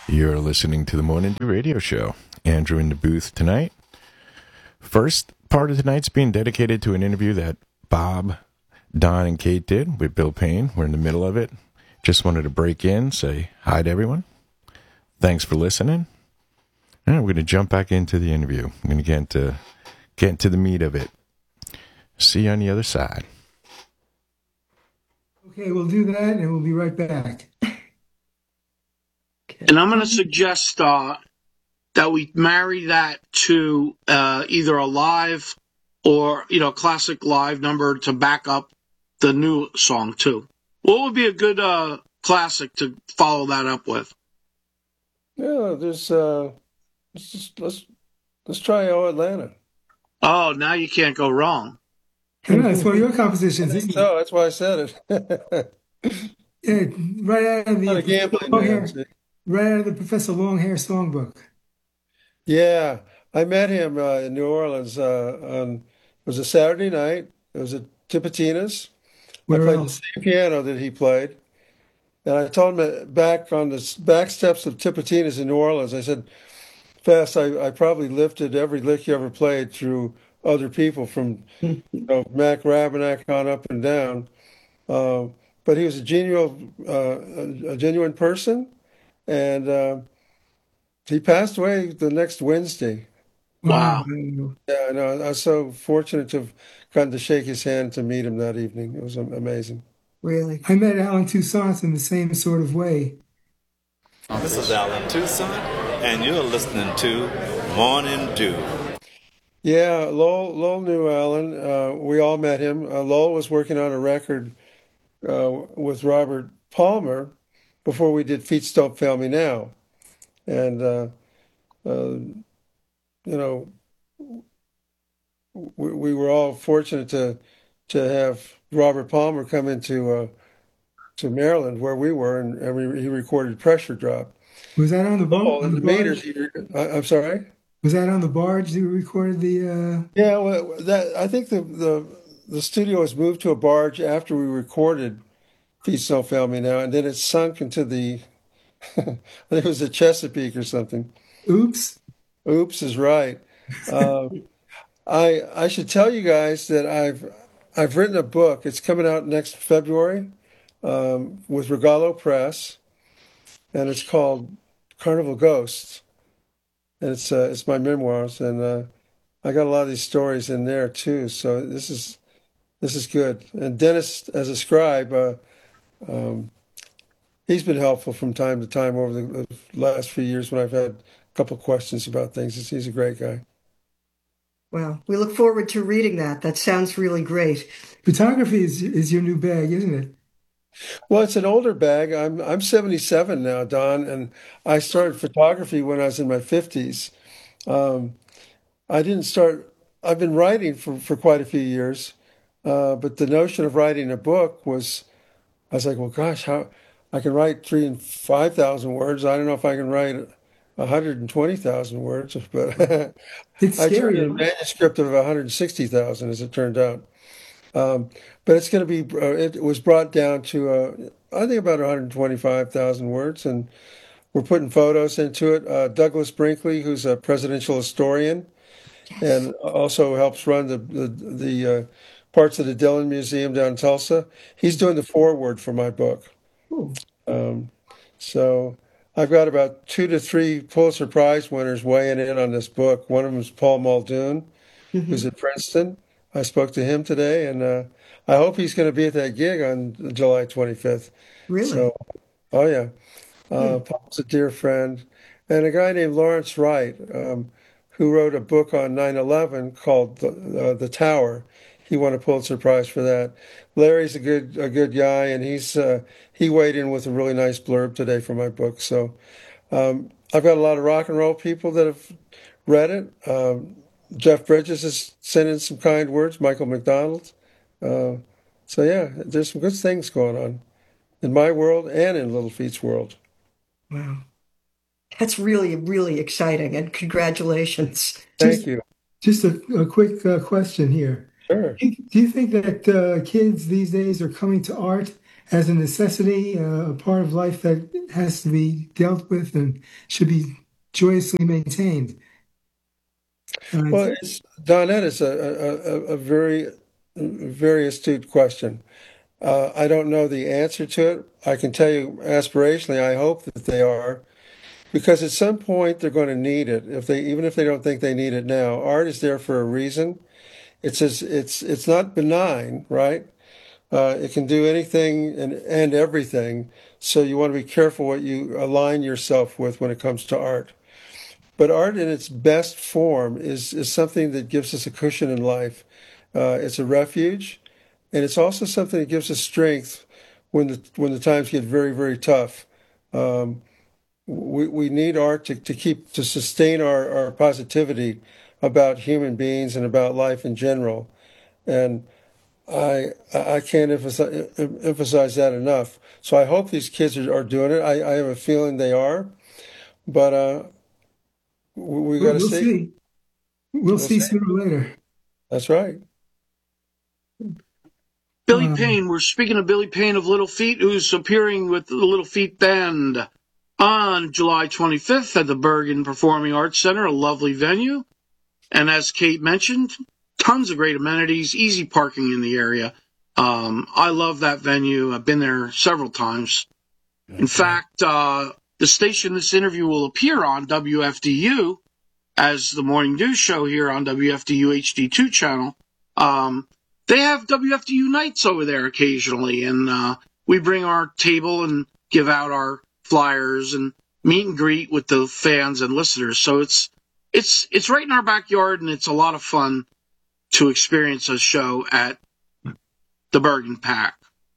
You're listening to the Morning Dew Radio Show. Andrew in the booth tonight. First part of tonight's being dedicated to an interview that Bob, Don, and Kate did with Bill Payne. We're in the middle of it. Just wanted to break in, say hi to everyone. Thanks for listening. And we're going to jump back into the interview. I'm going to get into the meat of it. See you on the other side. Okay, we'll do that, and we'll be right back. And I'm going to suggest that we marry that to either a live or, classic live number to back up the new song, too. What would be a good classic to follow that up with? Yeah, let's try "Oh Atlanta." Oh, now you can't go wrong. I know, it's one of your compositions, isn't it? So that's why I said it. Yeah, right out of Not a gambling man. Right out of the Professor Longhair songbook. Yeah, I met him in New Orleans it was a Saturday night. It was at Tipitina's. I played the same piano that he played. And I told him back on the back steps of Tipitina's in New Orleans, I said, Fast, I probably lifted every lick you ever played through other people from Mac Rabenak on up and down. But he was a genuine person. And he passed away the next Wednesday. Wow. Yeah, I know. I was so fortunate to have gotten to shake his hand to meet him that evening. It was amazing. Really? I met Alan Toussaint in the same sort of way. This is Alan Toussaint, and you're listening to Morning Dew. Yeah, Lowell knew Alan. We all met him. Lowell was working on a record with Robert Palmer before we did Feet Don't Fail Me Now. And, we were all fortunate to have Robert Palmer come into to Maryland where we were, and he recorded Pressure Drop. Was that on the boat? Oh, the Maynards. I'm sorry? Was that on the barge you recorded the... Yeah, well, I think the studio was moved to a barge after we recorded Feet Don't Fail Me Now, and then it sunk into the... I think it was the Chesapeake or something. Oops. Oops is right. I should tell you guys that I've written a book. It's coming out next February with Regalo Press, and it's called Carnival Ghosts. And it's my memoirs, and I got a lot of these stories in there too. So this is good. And Dennis, as a scribe, he's been helpful from time to time over the last few years when I've had a couple questions about things. He's a great guy. Well, we look forward to reading that. That sounds really great. Photography is your new bag, isn't it? Well, it's an older bag. I'm 77 now, Don, and I started photography when I was in my 50s. I didn't start. I've been writing for quite a few years, but the notion of writing a book I was like, well, gosh, how I can write 3,000 and 5,000 words. I don't know if I can write 120,000 words, but I turned in a manuscript of 160,000, as it turned out. But it's going to be, it was brought down to, I think, about 125,000 words, and we're putting photos into it. Douglas Brinkley, who's a presidential historian, and also helps run the parts of the Dillon Museum down in Tulsa. He's doing the foreword for my book. So I've got about 2 to 3 Pulitzer Prize winners weighing in on this book. One of them is Paul Muldoon, who's at Princeton. I spoke to him today, and I hope he's going to be at that gig on July 25th. Really? So, oh, yeah. Paul's a dear friend. And a guy named Lawrence Wright, who wrote a book on 9/11 called The Tower. He won a Pulitzer Prize for that. Larry's a good guy, and he weighed in with a really nice blurb today for my book. So I've got a lot of rock and roll people that have read it. Jeff Bridges has sent in some kind words, Michael McDonald. So yeah, there's some good things going on in my world and in Little Feat's world. Wow. That's really, really exciting, and congratulations. Thank you. Just a quick question here. Sure. Do you think that kids these days are coming to art as a necessity, a part of life that has to be dealt with and should be joyously maintained. Well, Don, that is a very, very astute question. I don't know the answer to it. I can tell you aspirationally, I hope that they are, because at some point they're going to need it. Even if they don't think they need it now, art is there for a reason. It's not benign, right? It can do anything and everything. So you want to be careful what you align yourself with when it comes to art. But art in its best form is something that gives us a cushion in life. It's a refuge, and it's also something that gives us strength when the times get very, very tough. Um, we need art to sustain our positivity about human beings and about life in general. And I can't emphasize that enough. So I hope these kids are doing it. I have a feeling they are, but we got to We'll see. see. We'll see sooner or later. That's right. Billy Payne, we're speaking of Billy Payne of Little Feat, who's appearing with the Little Feat Band on July 25th at the Bergen Performing Arts Center, a lovely venue. And as Kate mentioned, tons of great amenities, easy parking in the area. I love that venue. I've been there several times. In fact, the station this interview will appear on, WFDU, as the Morning News Show here on WFDU HD2 channel. They have WFDU nights over there occasionally, and we bring our table and give out our flyers and meet and greet with the fans and listeners. So it's right in our backyard, and it's a lot of fun to experience a show at the Bergen Pack.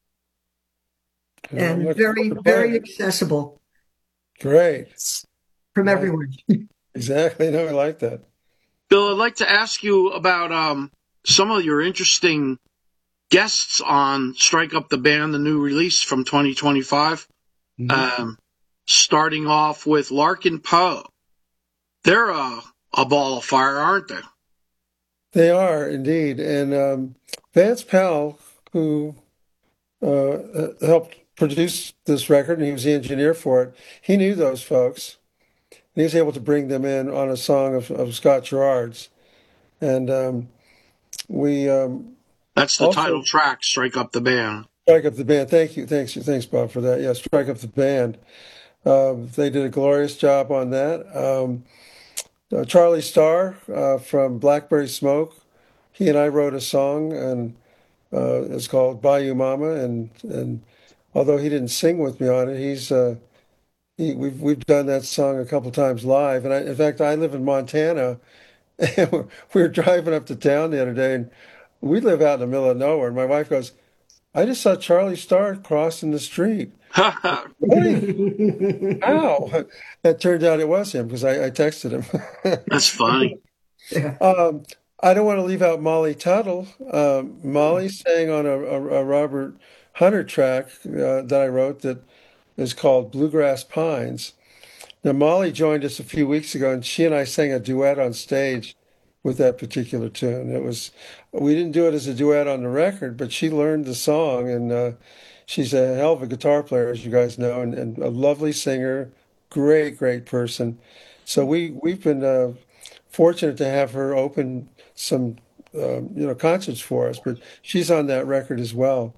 And very, very accessible Great. from everyone. Exactly. No, I like that. Bill, I'd like to ask you about some of your interesting guests on Strike Up the Band, the new release from 2025. Starting off with Larkin Poe. They're a ball of fire, aren't they? They are indeed. And Vance Powell, who helped produce this record, and he was the engineer for it, he knew those folks. And he was able to bring them in on a song of Scott Gerard's. And we That's the also title track, Strike Up the Band. Strike Up the Band. Thank you. Thanks, Bob, for that. Yeah, Strike Up the Band. They did a glorious job on that. Charlie Starr from Blackberry Smoke, he and I wrote a song, and it's called Bayou Mama. And although he didn't sing with me on it, we've done that song a couple times live. And in fact, I live in Montana, and we were driving up to town the other day, and we live out in the middle of nowhere. And my wife goes, "I just saw Charlie Starr crossing the street." Really? Ow! That turned out it was him because I texted him. That's funny. I don't want to leave out Molly Tuttle. Molly sang on a Robert Hunter track that I wrote that is called Bluegrass Pines. Now, Molly joined us a few weeks ago, and she and I sang a duet on stage with that particular tune. We didn't do it as a duet on the record, but she learned the song, and she's a hell of a guitar player, as you guys know, and a lovely singer, great person. So we've been fortunate to have her open some concerts for us, but she's on that record as well.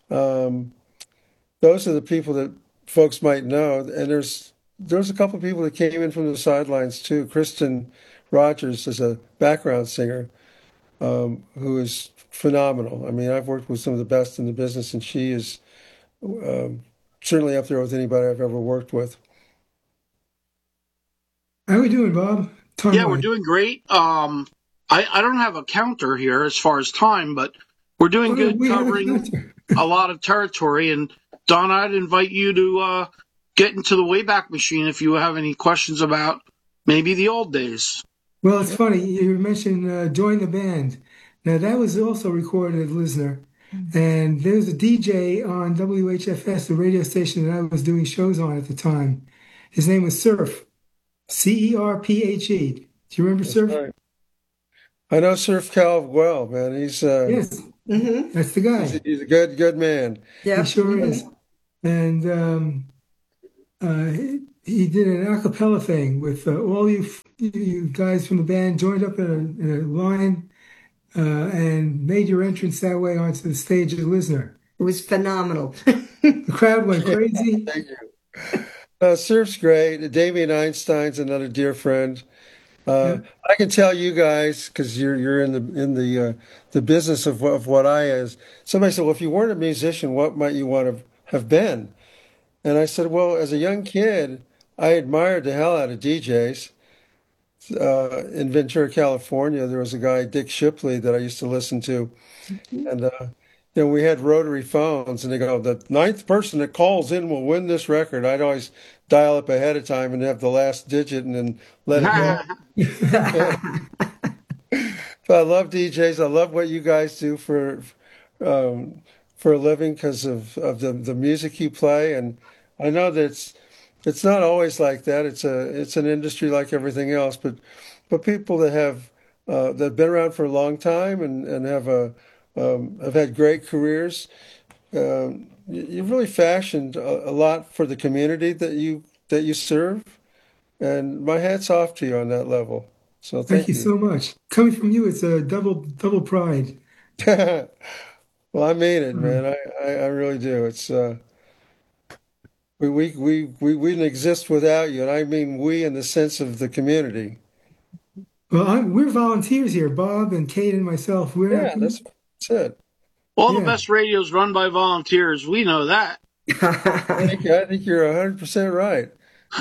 Those are the people that folks might know, and there's a couple of people that came in from the sidelines too. Kristen Rogers is a background singer who is phenomenal. I mean, I've worked with some of the best in the business, and she is certainly up there with anybody I've ever worked with. How are we doing, Bob? Yeah, we're doing great. I don't have a counter here as far as time, but we're doing good, covering a lot of territory. And Don, I'd invite you to get into the Wayback Machine if you have any questions about maybe the old days. Well, it's funny. You mentioned Join the Band. Now, that was also recorded at Lisner. And there's a DJ on WHFS, the radio station that I was doing shows on at the time. His name was Surf, Cerphe. Do you remember Surf? Right. I know Surf Cal well, man. He's Yes. Mm-hmm. That's the guy. He's a good man. Yeah. He sure is. And he did an a cappella thing with all you guys from the band joined up in a line and made your entrance that way onto the stage as a listener. It was phenomenal. The crowd went crazy. Thank you. Surf's great. Damien Einstein's another dear friend. Yeah. I can tell you guys because you're in the business of what I is. Somebody said, "Well, if you weren't a musician, what might you want to have been?" And I said, "Well, as a young kid, I admired the hell out of DJs." In Ventura, California, there was a guy, Dick Shipley, that I used to listen to, and we had rotary phones, and they go, "The ninth person that calls in will win this record." I'd always dial up ahead of time and have the last digit, and then let it go. But I love DJs. I love what you guys do for a living because of the music you play, and I know that it's not always like that. It's an industry like everything else, but people that have been around for a long time and have had great careers. You've really fashioned a lot for the community that you serve, and my hat's off to you on that level. So Thank thank you you. so much. Coming from you, it's a double pride. Well, I mean it, man. I really do. It's we wouldn't exist without you, and I mean we in the sense of the community. Well, we're volunteers here, Bob and Kate and myself. We're Yeah, not. that's it. All the Yeah. best radios run by volunteers. We know that. I think you're 100% right.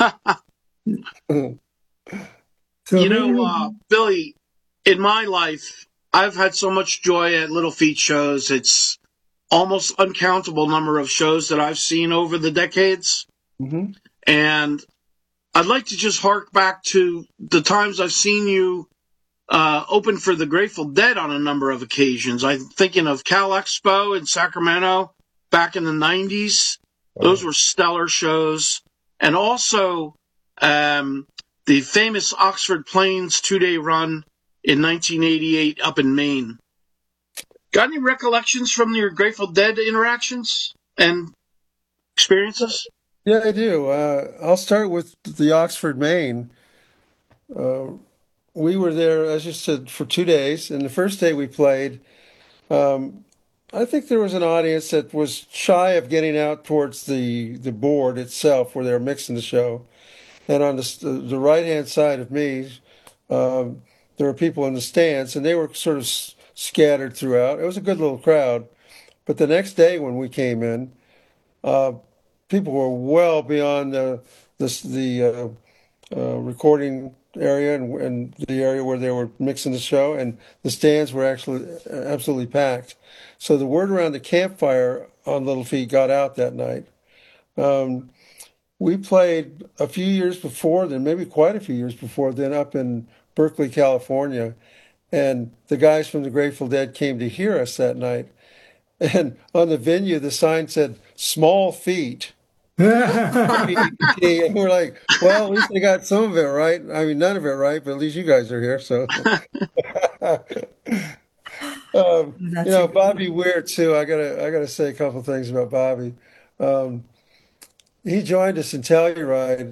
So You maybe know, Billy, in my life, I've had so much joy at Little Feat shows. It's almost uncountable number of shows that I've seen over the decades. hmm And I'd like to just hark back to the times I've seen you open for the Grateful Dead on a number of occasions. I'm thinking of Cal Expo in Sacramento back in the 90s. Those were stellar shows. And also the famous Oxford Plains 2-day run in 1988 up in Maine. Got any recollections from your Grateful Dead interactions and experiences? Yeah, I do. I'll start with the Oxford, Maine. We were there, as you said, for 2 days, and the first day we played. I think there was an audience that was shy of getting out towards the board itself where they were mixing the show. And on the right-hand side of me, there were people in the stands, and they were sort of scattered throughout. It was a good little crowd. But the next day when we came in, people were well beyond the recording area and the area where they were mixing the show, and the stands were actually absolutely packed. So the word around the campfire on Little Feat got out that night. We played a few years before then, maybe quite a few years before then, up in Berkeley, California, and the guys from the Grateful Dead came to hear us that night. And on the venue, the sign said "Small Feet." And we're like, well, at least they got some of it right. I mean, none of it right, but at least you guys are here. So, Bobby Weir too. I gotta say a couple things about Bobby. He joined us in Telluride,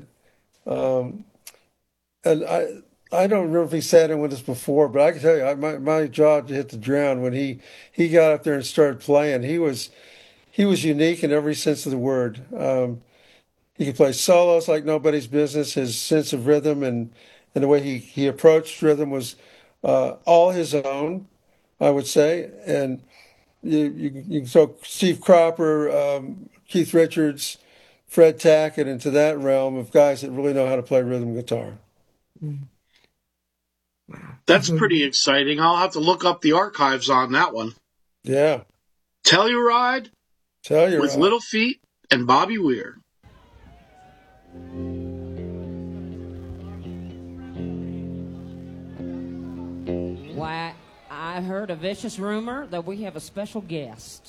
and I don't remember if he sat in with us before, but I can tell you, my jaw hit the ground when he got up there and started playing. He was unique in every sense of the word. He could play solos like nobody's business. His sense of rhythm and the way he approached rhythm was all his own, I would say. And you can throw Steve Cropper, Keith Richards, Fred Tackett into that realm of guys that really know how to play rhythm guitar. That's pretty exciting. I'll have to look up the archives on that one. Yeah. Telluride with Little Feat and Bobby Weir. Why, I heard a vicious rumor that we have a special guest.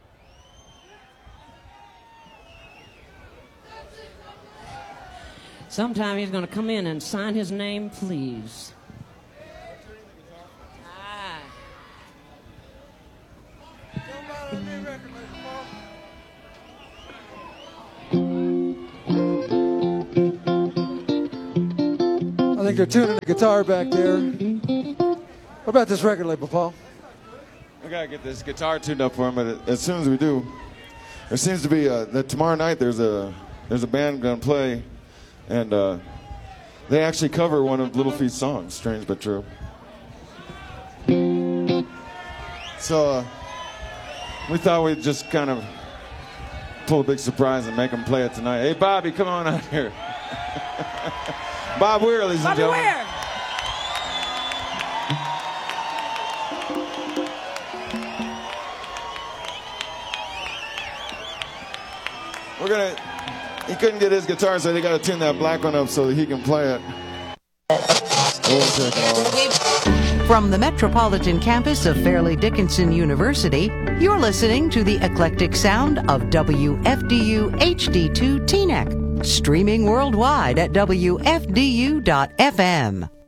Sometime he's going to come in and sign his name, please. like they're tuning the guitar back there. What about this record label, Paul? We gotta get this guitar tuned up for him, but as soon as we do, there seems to be that tomorrow night there's a band gonna play, and they actually cover one of Little Feat's songs, Strange But True. So we thought we'd just kind of pull a big surprise and make them play it tonight. Hey, Bobby, come on out here. Bob Weir, ladies and gentlemen. Weir. He couldn't get his guitar, so they got to tune that black one up so that he can play it. From the Metropolitan Campus of Fairleigh Dickinson University, you're listening to the eclectic sound of WFDU HD2 Teaneck, streaming worldwide at WFDU.FM.